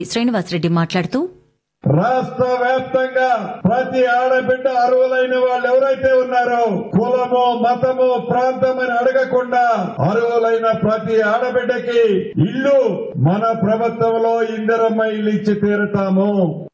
శ్రీనివాసరెడ్డి మాట్లాడుతూ, రాష్ట్ర వ్యాప్తంగా ప్రతి ఆడబిడ్డ అర్హులైన వాళ్ళు ఎవరైతే ఉన్నారో కులమో మతమో ప్రాంతమని అడగకుండా అర్హులైన ప్రతి ఆడబిడ్డకి ఇల్లు మన ప్రభుత్వంలో ఇందిరమ్మ ఇల్లు ఇచ్చి తీరుతాము.